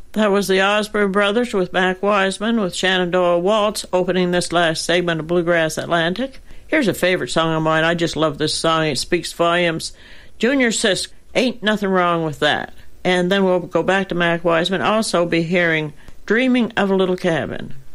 That was the Osborne Brothers with Mac Wiseman with Shenandoah Waltz opening this last segment of Bluegrass Atlantic. Here's a favorite song of mine. I just love this song. It speaks volumes. Junior Sisk, Ain't Nothing Wrong With That. And then we'll go back to Mac Wiseman. Also be hearing Dreaming of a Little Cabin.